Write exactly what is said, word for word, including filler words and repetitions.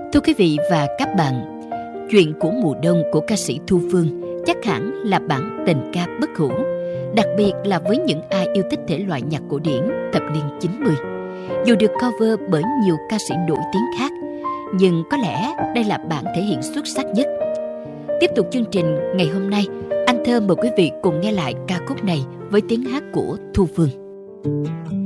Thưa quý vị và các bạn, Chuyện của mùa đông của ca sĩ Thu Phương chắc hẳn là bản tình ca bất hủ, đặc biệt là với những ai yêu thích thể loại nhạc cổ điển thập niên chín mươi. Dù được cover bởi nhiều ca sĩ nổi tiếng khác, nhưng có lẽ đây là bản thể hiện xuất sắc nhất. Tiếp tục chương trình ngày hôm nay, anh Thơ mời quý vị cùng nghe lại ca khúc này với tiếng hát của Thu Phương.